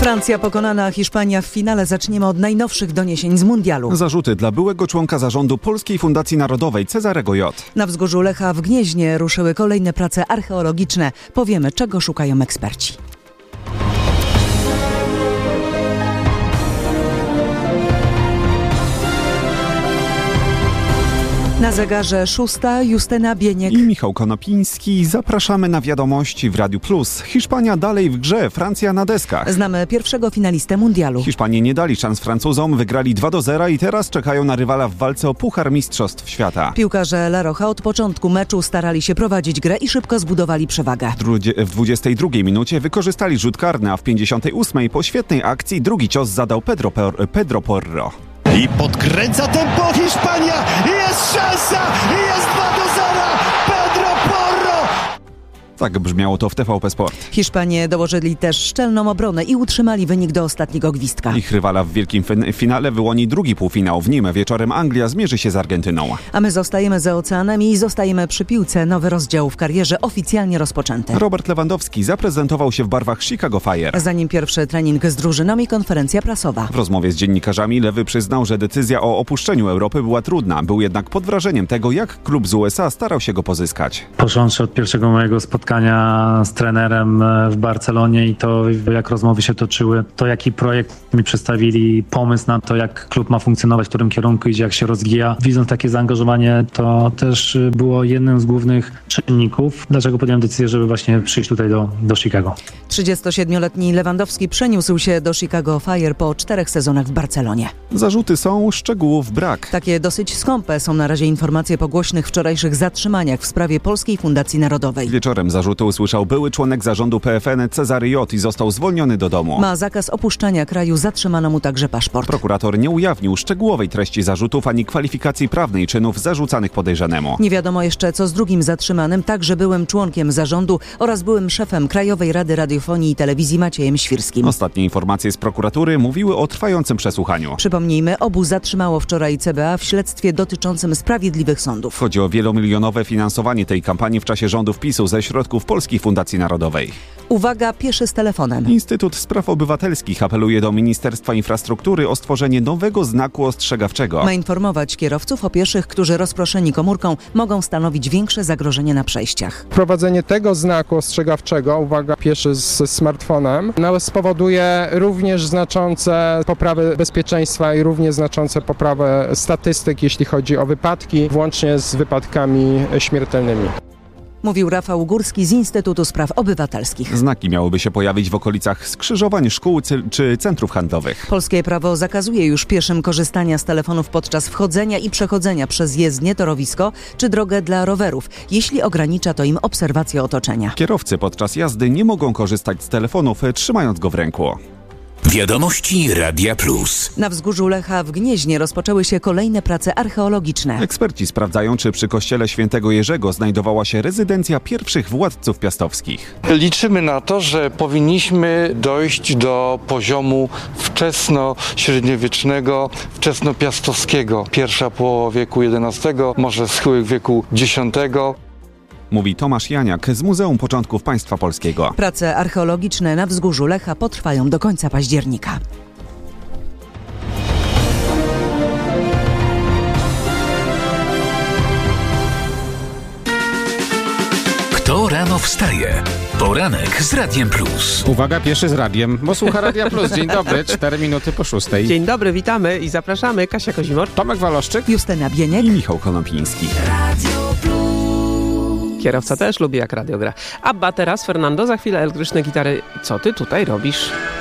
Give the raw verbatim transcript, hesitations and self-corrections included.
Francja pokonana, Hiszpania w finale. Zaczniemy od najnowszych doniesień z mundialu. Zarzuty dla byłego członka zarządu Polskiej Fundacji Narodowej Cezarego J. Na wzgórzu Lecha w Gnieźnie ruszyły kolejne prace archeologiczne. Powiemy, czego szukają eksperci. Na zegarze szósta, Justyna Bieniek i Michał Konopiński. Zapraszamy na wiadomości w Radiu Plus. Hiszpania dalej w grze, Francja na deskach. Znamy pierwszego finalistę mundialu. Hiszpanie nie dali szans Francuzom, wygrali dwa do zera i teraz czekają na rywala w walce o Puchar Mistrzostw Świata. Piłkarze La Roja od początku meczu starali się prowadzić grę i szybko zbudowali przewagę. W dwudziestej drugiej minucie wykorzystali rzut karny, a w pięćdziesiątej ósmej po świetnej akcji drugi cios zadał Pedro, Por- Pedro Porro. I podkręca tempo Hiszpania i jest szansa i jest dwa do zera. Pedro Porro. Tak brzmiało to w T V P Sport. Hiszpanie dołożyli też szczelną obronę i utrzymali wynik do ostatniego gwizdka. Ich rywala w wielkim fin- finale wyłoni drugi półfinał. W nim wieczorem Anglia zmierzy się z Argentyną. A my zostajemy za oceanem i zostajemy przy piłce. Nowy rozdział w karierze oficjalnie rozpoczęty. Robert Lewandowski zaprezentował się w barwach Chicago Fire. Zanim pierwszy trening z drużyną i konferencja prasowa. W rozmowie z dziennikarzami Lewy przyznał, że decyzja o opuszczeniu Europy była trudna. Był jednak pod wrażeniem tego, jak klub z U S A starał się go pozyskać. Począwszy od pierwszego mojego spotkania z trenerem w Barcelonie i to, jak rozmowy się toczyły, to jaki projekt mi przedstawili, pomysł na to, jak klub ma funkcjonować, w którym kierunku idzie, jak się rozwija. Widząc takie zaangażowanie, to też było jednym z głównych czynników, dlaczego podjąłem decyzję, żeby właśnie przyjść tutaj do, do Chicago. trzydziestosiedmioletni Lewandowski przeniósł się do Chicago Fire po czterech sezonach w Barcelonie. Zarzuty są, szczegółów brak. Takie dosyć skąpe są na razie informacje po głośnych wczorajszych zatrzymaniach w sprawie Polskiej Fundacji Narodowej. Wieczorem zarzuty usłyszał były członek zarządu P F N Cezary J. i został zwolniony do domu. Ma zakaz opuszczania kraju, zatrzymano mu także paszport. Prokurator nie ujawnił szczegółowej treści zarzutów ani kwalifikacji prawnej czynów zarzucanych podejrzanemu. Nie wiadomo jeszcze, co z drugim zatrzymanym, także byłym członkiem zarządu oraz byłym szefem Krajowej Rady Radiofonii i Telewizji Maciejem Świrskim. Ostatnie informacje z prokuratury mówiły o trwającym przesłuchaniu. Przypomnijmy, obu zatrzymało wczoraj C B A w śledztwie dotyczącym sprawiedliwych sądów. Chodzi o wielomilionowe finansowanie tej kampanii w czasie rządów PiSu ze środków Polskiej Fundacji Narodowej. Uwaga, pieszy z telefonem. Instytut Spraw Obywatelskich apeluje do Ministerstwa Infrastruktury o stworzenie nowego znaku ostrzegawczego. Ma informować kierowców o pieszych, którzy rozproszeni komórką mogą stanowić większe zagrożenie na przejściach. Wprowadzenie tego znaku ostrzegawczego, uwaga, pieszy z smartfonem, no, spowoduje również znaczące poprawy bezpieczeństwa i również znaczące poprawę statystyk, jeśli chodzi o wypadki, włącznie z wypadkami śmiertelnymi. Mówił Rafał Górski z Instytutu Spraw Obywatelskich. Znaki miałyby się pojawić w okolicach skrzyżowań szkół czy centrów handlowych. Polskie prawo zakazuje już pieszym korzystania z telefonów podczas wchodzenia i przechodzenia przez jezdnię, torowisko czy drogę dla rowerów, jeśli ogranicza to im obserwację otoczenia. Kierowcy podczas jazdy nie mogą korzystać z telefonów, trzymając go w ręku. Wiadomości Radia Plus. Na wzgórzu Lecha w Gnieźnie rozpoczęły się kolejne prace archeologiczne. Eksperci sprawdzają, czy przy kościele Świętego Jerzego znajdowała się rezydencja pierwszych władców piastowskich. Liczymy na to, że powinniśmy dojść do poziomu wczesno-średniowiecznego, wczesnopiastowskiego. Pierwsza połowa wieku jedenastego, może schyłek wieku dziesiątego. Mówi Tomasz Janiak z Muzeum Początków Państwa Polskiego. Prace archeologiczne na wzgórzu Lecha potrwają do końca października. Kto rano wstaje? Poranek z Radiem Plus. Uwaga, pieszy z radiem, bo słucha Radia Plus. Dzień dobry, cztery minuty po szóstej. Dzień dobry, witamy i zapraszamy. Kasia Kozimor, Tomek Waloszczyk, Justyna Bieniek i Michał Konopiński. Kierowca też lubi, jak radio gra. Abba teraz, Fernando, za chwilę elektryczne gitary. Co ty tutaj robisz?